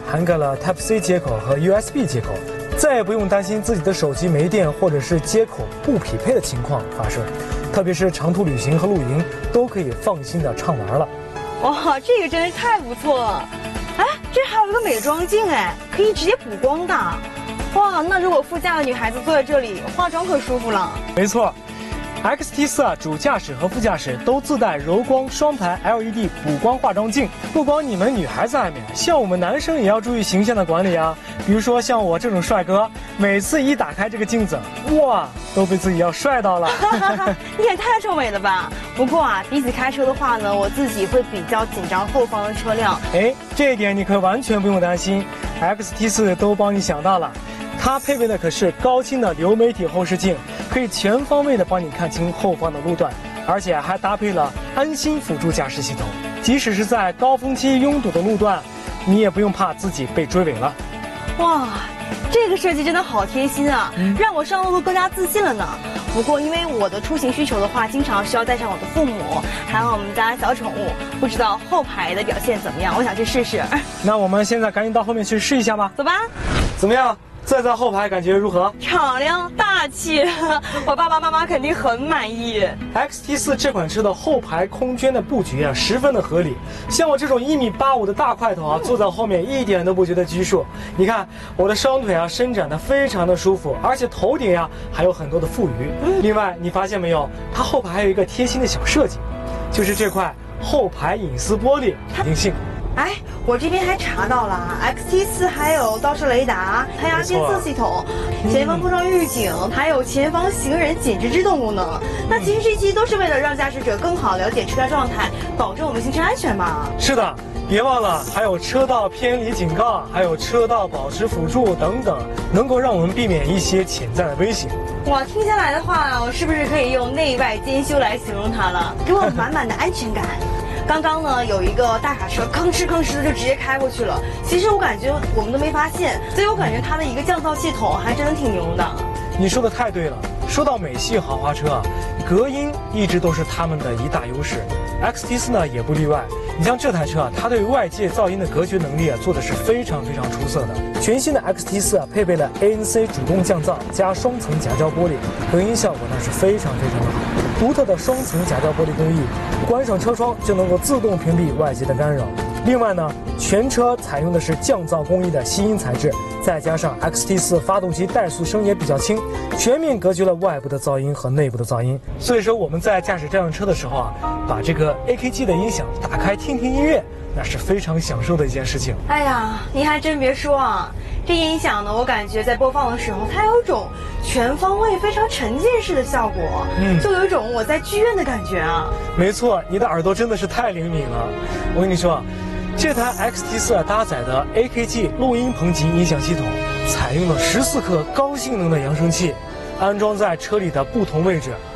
涵盖了 Type-C 接口和 USB 接口，再也不用担心自己的手机没电或者是接口不匹配的情况发生。特别是长途旅行和露营，都可以放心的畅玩了。 哇，这个真是太不错了！哎，这还有一个美妆镜哎，可以直接补光的。哇，那如果副驾的女孩子坐在这里，化妆可舒服了。 没错。XT4啊，主驾驶和副驾驶都自带柔光双排 LED 补光化妆镜。不光你们女孩子爱美，像我们男生也要注意形象的管理啊。比如说像我这种帅哥，每次一打开这个镜子，哇，都被自己要帅到了。 你也太臭美了吧！不过啊，比起开车的话呢，我自己会比较紧张后方的车辆。 哎，这一点你可完全不用担心 ，XT4 都帮你想到了。它配备的可是高清的流媒体后视镜，可以全方位的帮你看清后方的路段，而且还搭配了安心辅助驾驶系统，即使是在高峰期拥堵的路段，你也不用怕自己被追尾了。 哇，这个设计真的好贴心啊，让我上路都更加自信了呢。不过因为我的出行需求的话，经常需要带上我的父母，还有我们家小宠物，不知道后排的表现怎么样，我想去试试。 那我们现在赶紧到后面去试一下吧。 走吧。 怎么样？坐在后排感觉如何？ 敞亮大气，我爸爸妈妈肯定很满意。 XT4 这款车的后排空间的布局啊，十分的合理。像我这种1.85米的大块头啊，坐在后面一点都不觉得拘束。你看我的双腿啊，伸展的非常的舒服，而且头顶呀还有很多的富余。另外，你发现没有，它后排还有一个贴心的小设计，就是这块后排隐私玻璃稳定性。 哎，我这边还查到了，XT4还有倒车雷达、胎压监测系统、前方碰撞预警，还有前方行人紧急制动功能。那其实这些都是为了让驾驶者更好了解车辆状态，保证我们行车安全嘛。 是的，别忘了还有车道偏离警告，还有车道保持辅助等等，能够让我们避免一些潜在的危险。 哇，听下来的话，我是不是可以用内外兼修来形容它了？给我满满的安全感。刚刚呢，有一个大卡车吭哧吭哧的就直接开过去了。其实我感觉我们都没发现，所以我感觉它的一个降噪系统还真的挺牛的。 你说的太对了。说到美系豪华车啊，隔音一直都是他们的一大优势。XT4呢也不例外。你像这台车啊，它对外界噪音的隔绝能力啊做的是非常非常出色的。全新的 XT4啊配备了 ANC 主动降噪加双层夹胶玻璃，隔音效果那是非常非常的好。独特的双层夹胶玻璃工艺，关上车窗就能够自动屏蔽外界的干扰。另外呢，全车采用的是降噪工艺的吸音材质，再加上 XT4 发动机怠速声也比较轻，全面隔绝了外部的噪音和内部的噪音。所以说我们在驾驶这辆车的时候啊，把这个 AKG 的音响打开听听音乐，那是非常享受的一件事情。 哎呀，您还真别说啊，这音响呢，我感觉在播放的时候，它有种全方位非常沉浸式的效果，就有一种我在剧院的感觉啊。 没错，你的耳朵真的是太灵敏了。我跟你说，这台 XT4 搭载的 AKG 录音棚级音响系统，采用了14克高性能的扬声器，安装在车里的不同位置，